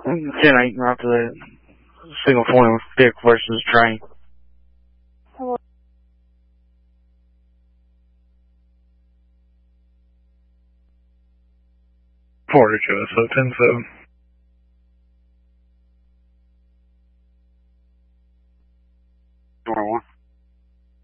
10-8 right to the single point of vehicle versus train. Hello. Porter to us, so 10-7.